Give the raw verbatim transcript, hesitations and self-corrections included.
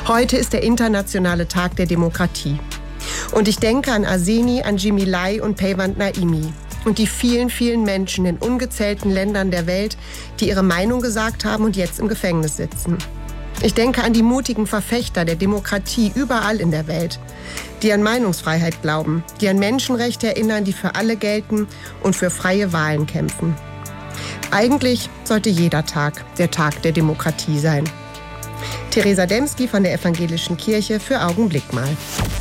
Heute ist der internationale Tag der Demokratie. Und ich denke an Arseni, an Jimmy Lai und Peyvand Naimi und die vielen, vielen Menschen in ungezählten Ländern der Welt, die ihre Meinung gesagt haben und jetzt im Gefängnis sitzen. Ich denke an die mutigen Verfechter der Demokratie überall in der Welt, die an Meinungsfreiheit glauben, die an Menschenrechte erinnern, die für alle gelten und für freie Wahlen kämpfen. Eigentlich sollte jeder Tag der Tag der Demokratie sein. Theresa Demski von der Evangelischen Kirche für Augenblick mal.